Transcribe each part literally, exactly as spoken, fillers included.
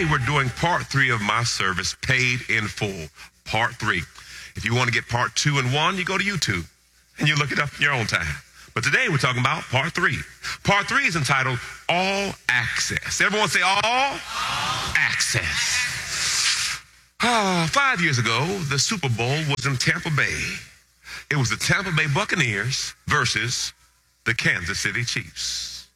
we're doing part three of my service, Paid in Full, part three. If you want to get part two and one, you go to YouTube and you look it up in your own time. But today we're talking about part three. Part three is entitled All Access. Everyone say all, all. Access. Ah, five years ago, the Super Bowl was in Tampa Bay. It was the Tampa Bay Buccaneers versus the Kansas City Chiefs.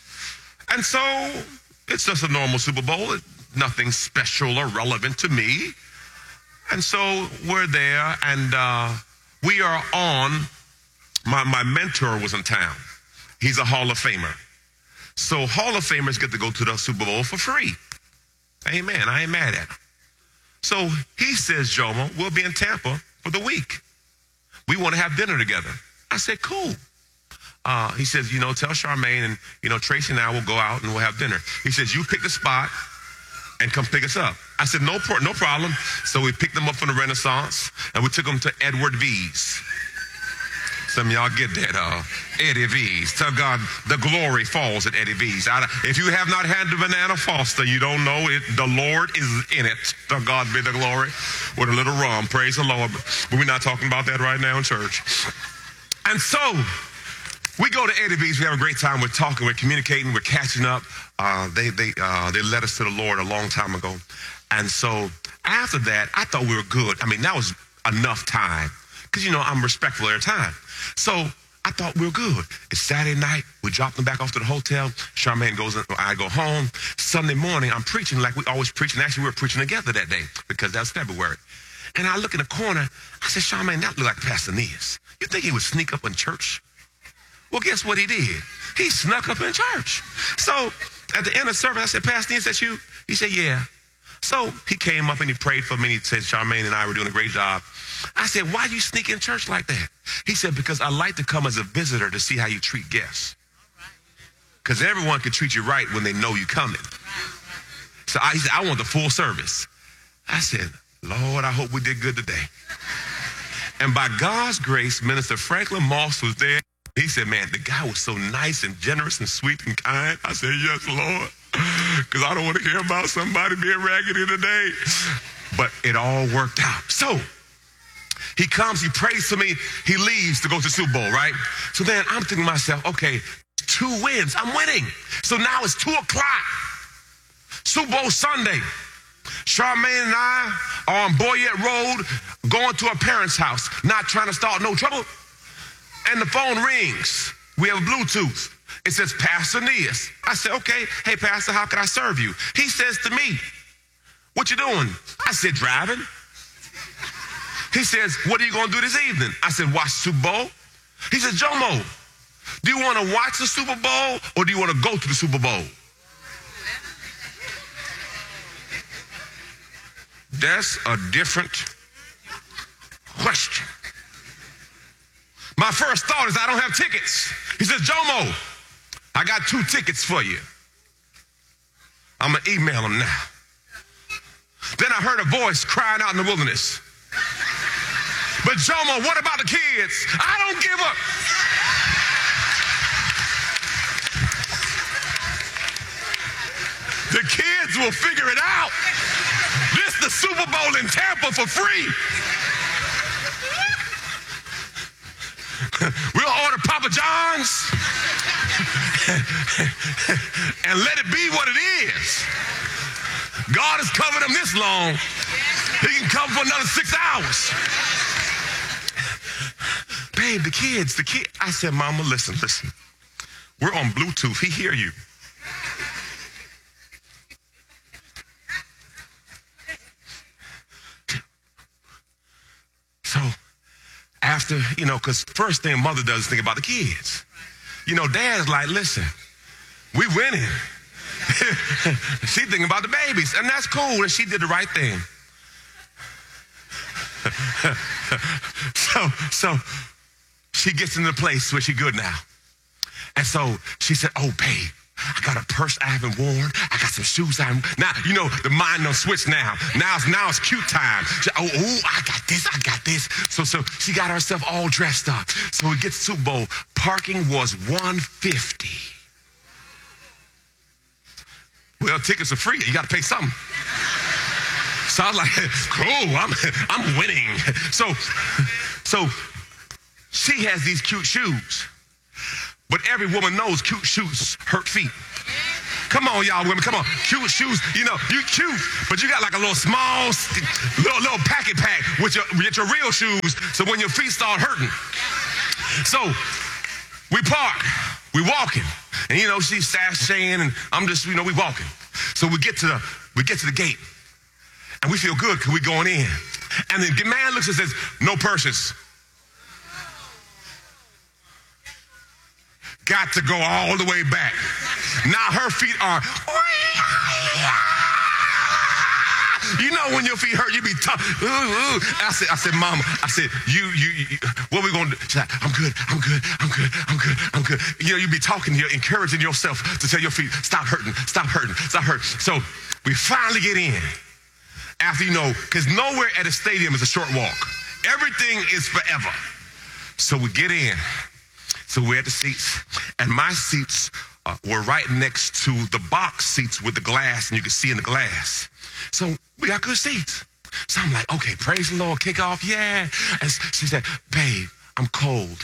And so it's just a normal Super Bowl. Nothing special or relevant to me. And so we're there, and uh, we are on. My, my mentor was in town. He's a Hall of Famer. So Hall of Famers get to go to the Super Bowl for free. Amen. I ain't mad at him. So he says, Jomo, we'll be in Tampa for the week. We want to have dinner together. I said, cool. Uh, he says, you know, tell Charmaine and, you know, Tracy and I will go out and we'll have dinner. He says, you pick the spot and come pick us up. I said, no, pro- no problem. So we picked them up from the Renaissance and we took them to Edward V's. Some of y'all get that, uh, Eddie V's. Tell God the glory falls at Eddie V's. I, if you have not had the banana Foster, you don't know it. The Lord is in it. To God be the glory. With a little rum, praise the Lord. But we're not talking about that right now in church. And so we go to Eddie V's. We have a great time. We're talking. We're communicating. We're catching up. Uh, they they uh, they led us to the Lord a long time ago. And so after that, I thought we were good. I mean, that was enough time. Because, you know, I'm respectful of their time. So I thought we were good. It's Saturday night. We drop them back off to the hotel. Charmaine goes in. I go home. Sunday morning, I'm preaching like we always preach. And actually, we were preaching together that day because that was February. And I look in the corner. I said, Charmaine, that look like Pastor Neas. You think he would sneak up in church? Well, guess what he did? He snuck up in church. So at the end of the service, I said, Pastor Neas, that's you? He said, yeah. So he came up and he prayed for me. He said, Charmaine and I were doing a great job. I said, why you sneak in church like that? He said, because I like to come as a visitor to see how you treat guests. Because everyone can treat you right when they know you're coming. So I, he said, I want the full service. I said, Lord, I hope we did good today. And by God's grace, Minister Franklin Moss was there. He said, man, the guy was so nice and generous and sweet and kind. I said, yes, Lord, because I don't want to hear about somebody being raggedy today. But it all worked out. So he comes, he prays for me, he leaves to go to the Super Bowl, right? So then I'm thinking to myself, okay, two wins, I'm winning. So now it's two o'clock, Super Bowl Sunday. Charmaine and I are on Boyette Road going to our parents' house, not trying to start no trouble. And the phone rings. We have Bluetooth. It says, Pastor Neas. I said, okay, hey, Pastor, how can I serve you? He says to me, what you doing? I said, driving. He says, what are you going to do this evening? I said, watch Super Bowl. He said, Jomo, do you want to watch the Super Bowl or do you want to go to the Super Bowl? That's a different question. My first thought is I don't have tickets. He says, Jomo, I got two tickets for you. I'm going to email him now. Then I heard a voice crying out in the wilderness. But Jomo, what about the kids? I don't give up. The kids will figure it out. This is the Super Bowl in Tampa for free. We'll order Papa John's and let it be what it is. God has covered him this long. He can cover for another six hours. Babe, the kids, the kid. I said, Mama, listen, listen. We're on Bluetooth. He hear you. So after, you know, because first thing mother does is think about the kids. You know, dad's like, listen, we winning. She thinking about the babies, and that's cool, and she did the right thing. so, so she gets in the place where she good now. And so she said, oh, babe, I got a purse I haven't worn. I got some shoes I haven't. Now, you know, the mind don't switch now. Now it's, now it's cute time. She, oh, oh, I got this, I got this. So, so she got herself all dressed up. So we get to Super Bowl. Parking was one hundred fifty dollars. Well, tickets are free. You got to pay something. So I was like, cool, I'm, I'm winning. So, so she has these cute shoes, but every woman knows cute shoes hurt feet. Come on, y'all women, come on. Cute shoes, you know, you cute, but you got like a little small, little, little packet pack with your, with your real shoes, so when your feet start hurting. So we park, we walking, and you know, she's sashaying, and I'm just, you know, we walking. So we get to the, we get to the gate, and we feel good because we going in. And the man looks and says, no purses. Got to go all the way back. Now her feet are, you know when your feet hurt, you be tough. Ooh, ooh. I said, I said, Mama, I said, you, you, you what we gonna do? She's like, I'm good, I'm good, I'm good, I'm good, I'm good. You know, you be talking, you're encouraging yourself to tell your feet, stop hurting, stop hurting, stop hurting. So we finally get in. After, you know, because nowhere at a stadium is a short walk. Everything is forever. So we get in. So we're at the seats, and my seats uh, were right next to the box seats with the glass, and you could see in the glass. So we got good seats. So I'm like, okay, praise the Lord, kick off, yeah. And she said, babe, I'm cold.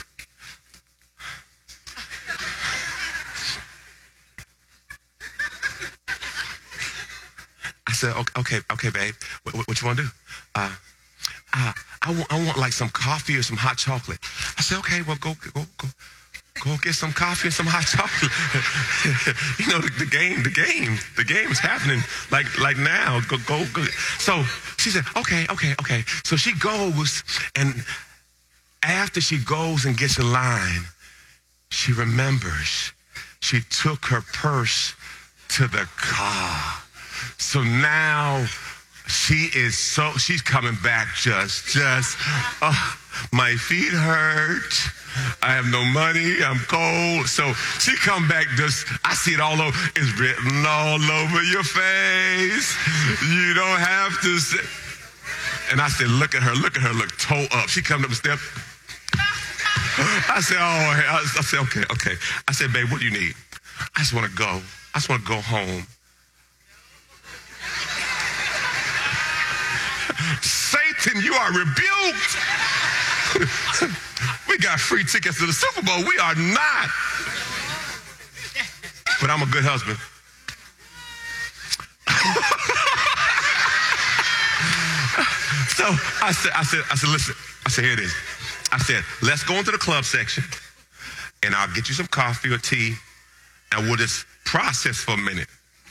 I said, okay, okay, okay babe, what, what, what you want to do? Uh, uh, I, want, I want like some coffee or some hot chocolate. I said, okay, well, go, go, go. Go get some coffee and some hot chocolate. You know, the, the game, the game, the game is happening like like now. Go, go, go. So she said, okay, okay, okay. So she goes, and after she goes and gets in line, she remembers she took her purse to the car. So now she is so, she's coming back just, just, oh, my feet hurt. I have no money, I'm cold. So she come back just, I see it all over, it's written all over your face. You don't have to say. And I said, look at her, look at her, look toe up. She come up the step. I said, oh, I said, okay, okay. I said, babe, what do you need? I just want to go. I just want to go home. Satan, you are rebuked. We got free tickets to the Super Bowl. We are not. But I'm a good husband. So I said, I said, I said, listen. I said, here it is. I said, let's go into the club section, and I'll get you some coffee or tea, and we'll just process for a minute.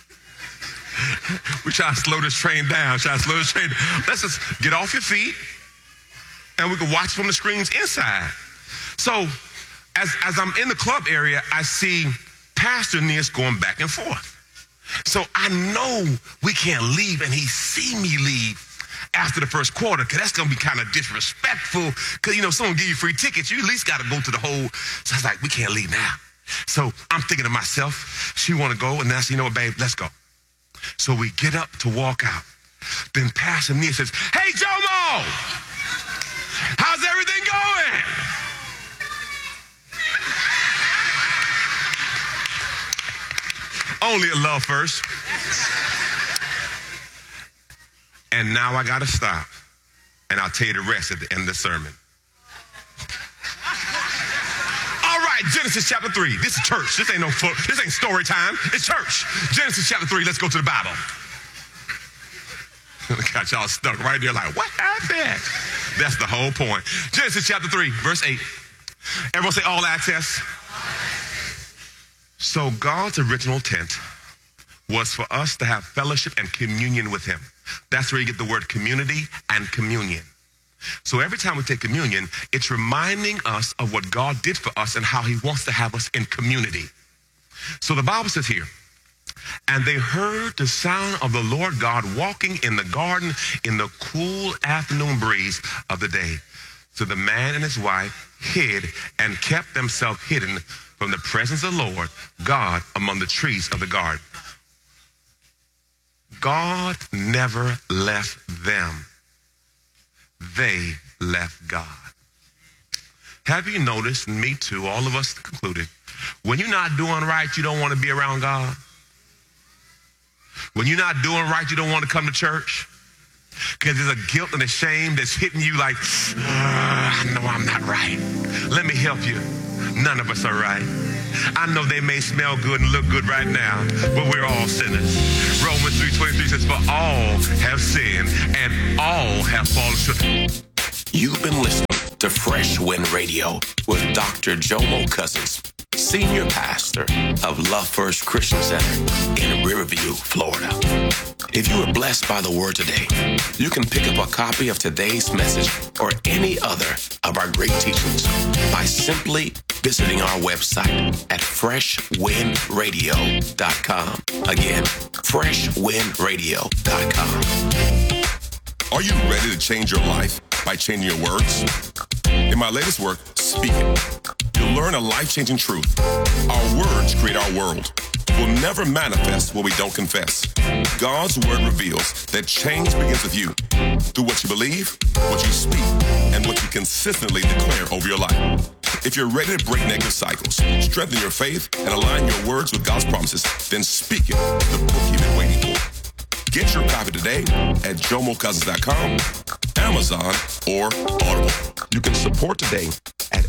We try to slow this train down. Try to slow this train down. Let's just get off your feet, and we can watch from the screens inside. So as, as I'm in the club area, I see Pastor Nis going back and forth. So I know we can't leave, and he see me leave after the first quarter, because that's going to be kind of disrespectful, because, you know, someone give you free tickets, you at least got to go to the whole. So I was like, we can't leave now. So I'm thinking to myself, she want to go, and then I said, you know what, babe, let's go. So we get up to walk out. Then Pastor Nia says, hey, Jomo, how's everything going? Only a love first. And now I got to stop, and I'll tell you the rest at the end of the sermon. All right, Genesis chapter three. This is church. This ain't no foot. This ain't story time. It's church. Genesis chapter three. Let's go to the Bible. Got y'all stuck right there like, what happened? That's the whole point. Genesis chapter three, verse eight. Everyone say all access. So God's original intent was for us to have fellowship and communion with him. That's where you get the word community and communion. So every time we take communion, it's reminding us of what God did for us and how he wants to have us in community. So the Bible says here, and they heard the sound of the Lord God walking in the garden in the cool afternoon breeze of the day. So the man and his wife hid and kept themselves hidden from the presence of the Lord God among the trees of the garden. God never left them. They left God. Have you noticed, and me too, all of us concluded, when you're not doing right, you don't want to be around God? When you're not doing right, you don't want to come to church? Because there's a guilt and a shame that's hitting you like, uh, I know I'm not right. Let me help you. None of us are right. I know they may smell good and look good right now, but we're all sinners. Romans three twenty-three says, for all have sinned and all have fallen short. You've been listening to Fresh Wind Radio with Doctor Jomo Cousins, Senior Pastor of Love First Christian Center in Riverview, Florida. If you were blessed by the word today, you can pick up a copy of today's message or any other of our great teachings by simply visiting our website at fresh wind radio dot com. Again, fresh wind radio dot com. Are you ready to change your life by changing your words? In my latest work, Speak It, you'll learn a life-changing truth. Our words create our world. We'll never manifest what we don't confess. God's word reveals that change begins with you, through what you believe, what you speak, and what you consistently declare over your life. If you're ready to break negative cycles, strengthen your faith, and align your words with God's promises, then Speak It, the book you've been waiting for. Get your copy today at jomo cousins dot com, Amazon, or Audible. You can support today at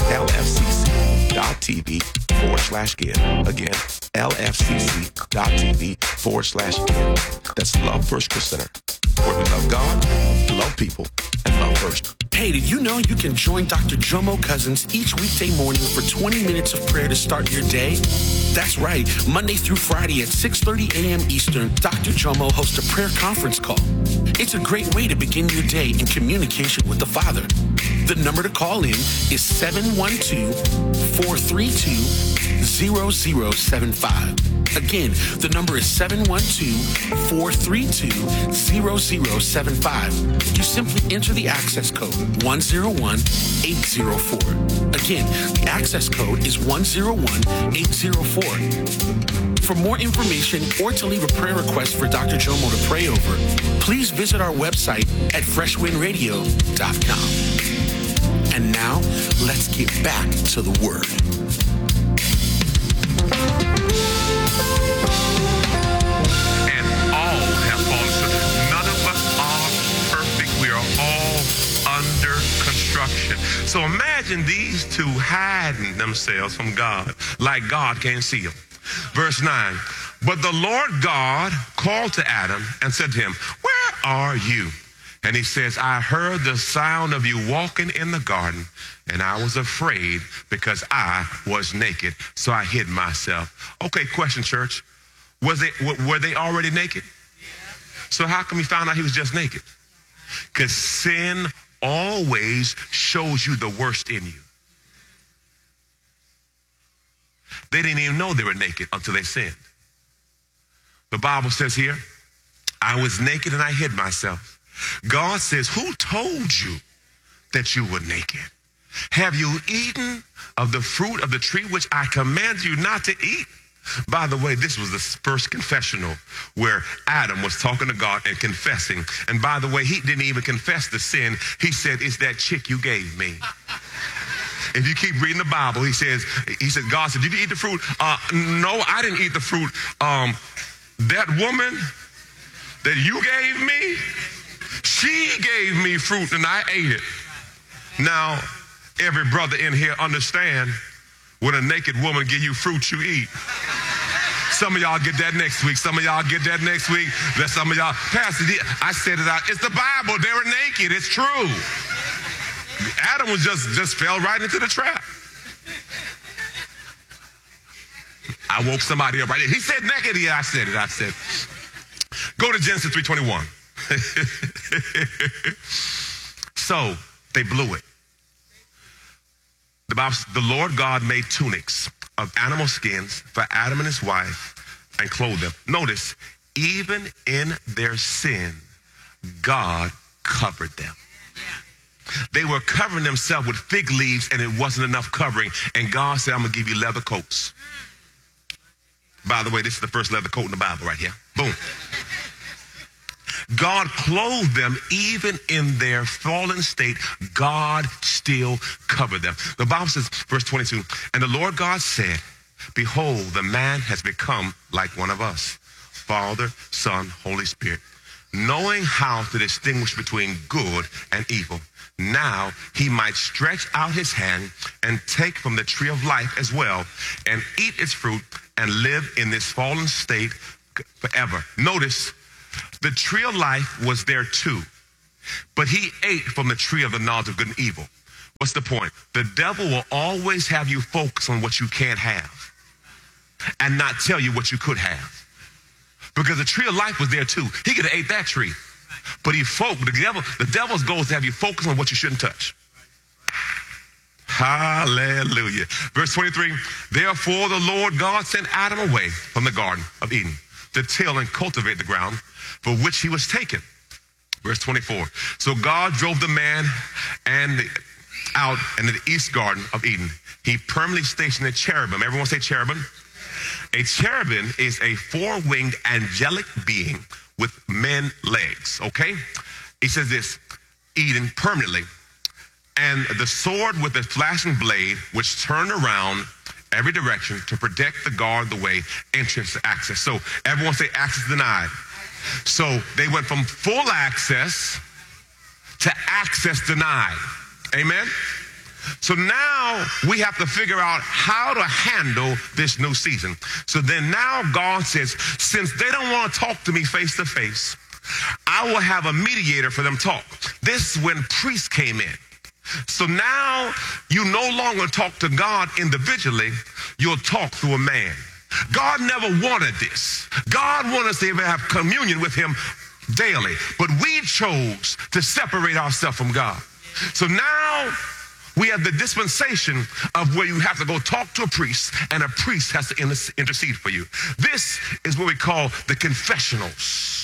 lfcc.tv forward slash give. Again, lfcc.tv forward slash give. That's Love First Christian Center, where we love God, love people, and love first. Hey, did you know you can join Doctor Jomo Cousins each weekday morning for twenty minutes of prayer to start your day? That's right. Monday through Friday at six thirty a.m. Eastern, Doctor Jomo hosts a prayer conference call. It's a great way to begin your day in communication with the Father. The number to call in is seven one two, four three two, zero zero seven five. Again, the number is seven one two, four three two, zero zero seven five. You simply enter the access code one zero one eight zero four. Again, the access code is one zero one eight zero four. For more information or to leave a prayer request for Doctor Jomo to pray over, please visit our website at fresh wind radio dot com. And now, let's get back to the Word. And all have fallen short. None of us are perfect. We are all under construction. So imagine these two hiding themselves from God like God can't see them. Verse nine, but the Lord God called to Adam and said to him, where are you? And he says, I heard the sound of you walking in the garden, and I was afraid because I was naked, so I hid myself. Okay, question, church. Was it, were they already naked? So how come he found out he was just naked? Because sin always shows you the worst in you. They didn't even know they were naked until they sinned. The Bible says here, I was naked and I hid myself. God says, who told you that you were naked? Have you eaten of the fruit of the tree which I command you not to eat? By the way, this was the first confessional where Adam was talking to God and confessing. And by the way, he didn't even confess the sin. He said, it's that chick you gave me. If you keep reading the Bible, he says, he said, God said, did you eat the fruit? Uh, no, I didn't eat the fruit. Um, that woman that you gave me, she gave me fruit and I ate it. Now, every brother in here understand when a naked woman give you fruit, you eat. Some of y'all get that next week. Some of y'all get that next week. Let some of y'all, Pastor D, I said it out. It's the Bible. They were naked. It's true. Adam was just, just fell right into the trap. I woke somebody up right there. He said naked. Yeah, I said it. I said. Go to Genesis three twenty-one. So they blew it. The Bible says, the Lord God made tunics of animal skins for Adam and his wife and clothed them. Notice, even in their sin, God covered them. They were covering themselves with fig leaves and it wasn't enough covering. And God said, I'm going to give you leather coats. By the way, this is the first leather coat in the Bible right here. Boom. God clothed them even in their fallen state. God still covered them. The Bible says, verse twenty-two, and the Lord God said, behold, the man has become like one of us, Father, Son, Holy Spirit, knowing how to distinguish between good and evil. Now he might stretch out his hand and take from the tree of life as well, and eat its fruit and live in this fallen state forever. Notice, the tree of life was there too, but he ate from the tree of the knowledge of good and evil. What's the point? The devil will always have you focus on what you can't have and not tell you what you could have. Because the tree of life was there too. He could have ate that tree. But he folk, the devil, the devil's goal is to have you focus on what you shouldn't touch. Hallelujah. Verse twenty-three, therefore the Lord God sent Adam away from the Garden of Eden to till and cultivate the ground for which he was taken. Verse twenty-four, so God drove the man and the, out into the east garden of Eden. He permanently stationed a cherubim. Everyone say cherubim. A cherubim is a four-winged angelic being with men legs, okay? He says this, Eden permanently, and the sword with the flashing blade, which turned around every direction to protect the guard the way, entrance to access. So everyone say access denied. So they went from full access to access denied. Amen? So now we have to figure out how to handle this new season. So then now God says, since they don't want to talk to me face to face, I will have a mediator for them to talk. This is when priests came in. So now you no longer talk to God individually, you'll talk through a man. God never wanted this. God wanted us to have communion with him daily, but we chose to separate ourselves from God. So now we have the dispensation of where you have to go talk to a priest, and a priest has to intercede for you. This is what we call the confessionals.